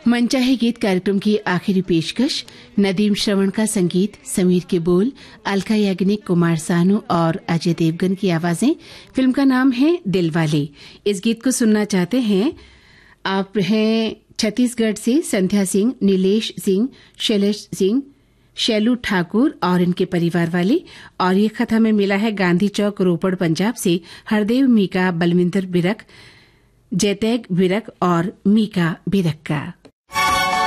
मनचाहे गीत कार्यक्रम की आखिरी पेशकश नदीम श्रवण का संगीत, समीर के बोल, अलका याग्निक, कुमार सानू और अजय देवगन की आवाजें। फिल्म का नाम है दिलवाले। इस गीत को सुनना चाहते हैं आप हैं छत्तीसगढ़ से संध्या सिंह, नीलेश सिंह, शैलेश सिंह, शैलू ठाकुर और इनके परिवार वाले। और ये खत हमें मिला है गांधी चौक, रोपड़, पंजाब से हरदेव मीका, बलविंदर बिरक, जैतैग बिरक और मीका बिरक का।